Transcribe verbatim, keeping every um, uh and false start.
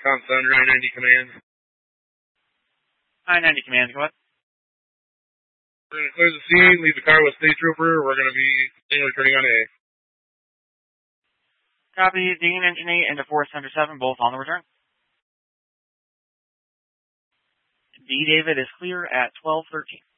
Tom Thunder, I ninety command. I ninety command, go ahead. We're going to clear the scene, leave the car with State Trooper. We're going to be returning on A. Copy, Dean, Engine eight, into Force Center seven, both on the return. D. David is clear at twelve thirteen.